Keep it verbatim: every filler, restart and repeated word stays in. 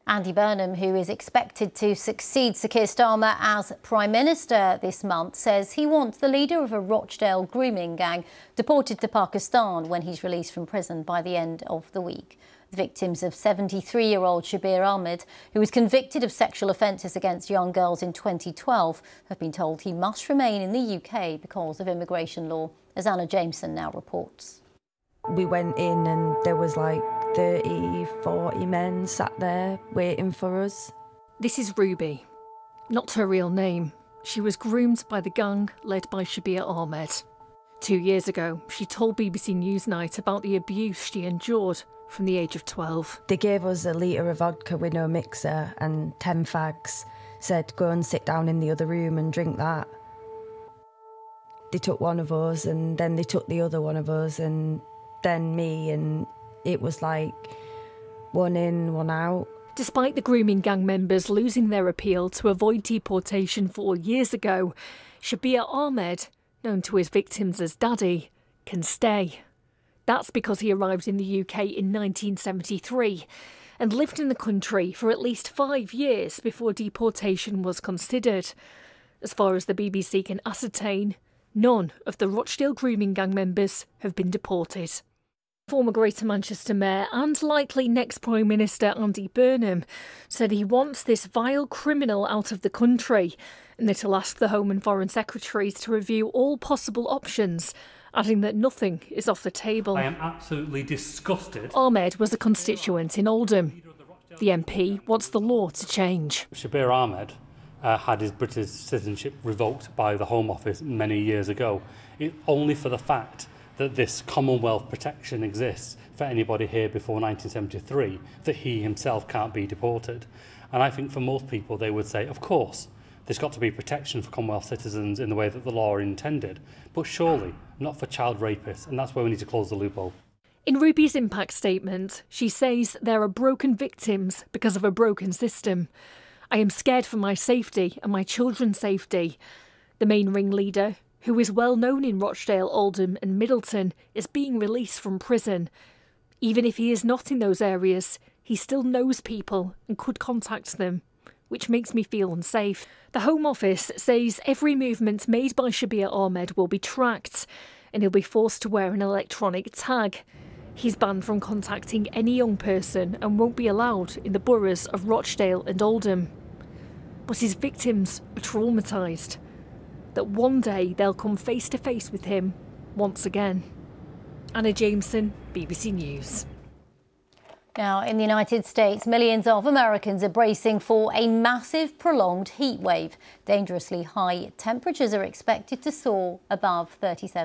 Andy Burnham, who is expected to succeed Sir Keir Starmer as Prime Minister this month, says he wants the leader of a Rochdale grooming gang deported to Pakistan when he's released from prison by the end of the week. The victims of seventy-three-year-old Shabir Ahmed, who was convicted of sexual offences against young girls in twenty twelve, have been told he must remain in the U K because of immigration law, as Anna Jameson now reports. We went in and there was like thirty, forty men sat there waiting for us. This is Ruby. Not her real name. She was groomed by the gang led by Shabir Ahmed. Two years ago, she told B B C Newsnight about the abuse she endured from the age of twelve. They gave us a litre of vodka with no mixer and ten fags, said go and sit down in the other room and drink that. They took one of us and then they took the other one of us and then me, and it was like one in, one out. Despite the grooming gang members losing their appeal to avoid deportation four years ago, Shabir Ahmed, known to his victims as Daddy, can stay. That's because he arrived in the U K in nineteen seventy-three and lived in the country for at least five years before deportation was considered. As far as the B B C can ascertain, none of the Rochdale grooming gang members have been deported. Former Greater Manchester Mayor and likely next Prime Minister Andy Burnham said he wants this vile criminal out of the country and that he'll ask the Home and Foreign Secretaries to review all possible options, adding that nothing is off the table. I am absolutely disgusted. Ahmed was a constituent in Oldham. The M P wants the law to change. Shabir Ahmed uh, had his British citizenship revoked by the Home Office many years ago, it, only for the fact that this Commonwealth protection exists for anybody here before nineteen seventy-three, that he himself can't be deported. And I think for most people they would say, of course, there's got to be protection for Commonwealth citizens in the way that the law intended, but surely not for child rapists, and that's where we need to close the loophole. In Ruby's impact statement, she says there are broken victims because of a broken system. I am scared for my safety and my children's safety. The main ringleader, who is well known in Rochdale, Oldham and Middleton, is being released from prison. Even if he is not in those areas, he still knows people and could contact them, which makes me feel unsafe. The Home Office says every movement made by Shabir Ahmed will be tracked and he'll be forced to wear an electronic tag. He's banned from contacting any young person and won't be allowed in the boroughs of Rochdale and Oldham. But his victims are traumatised that one day they'll come face to face with him once again. Anna Jameson, B B C News. Now, in the United States, millions of Americans are bracing for a massive, prolonged heat wave. Dangerously high temperatures are expected to soar above thirty-seven.